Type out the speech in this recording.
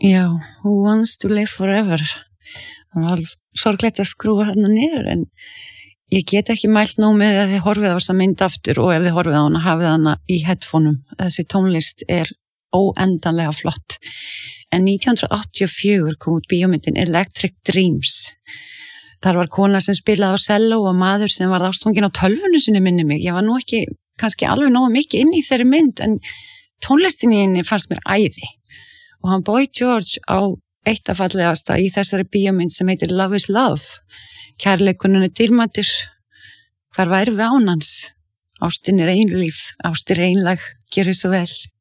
Já, Who Wants to Live Forever. Það var sorglegt að skrúa þarna niður, en ég get ekki mælt nóg með að þið horfið á þessa mynd aftur, og ef þið horfið á hana, hafið hana í headphoneum. Þessi tónlist er óendanlega flott. En 1984 kom út bíómyndin Electric Dreams. Þar var kona sem spilaði á selló og maður sem var ástfanginn á tölvunni sinni, minni mig. Ég var nú ekki kannski alveg nógu mikið inn í þeirri mynd, en tónlistin í henni fannst mér æði. Og hann Boy George á eitt af fallegasta í þessari bíómynd sem heitir Love is Love. Kærleikurinn er dýrmætur. Hvar væri við án hans? Ástin er einlíf, ástin er einlæg, gerir svo vel.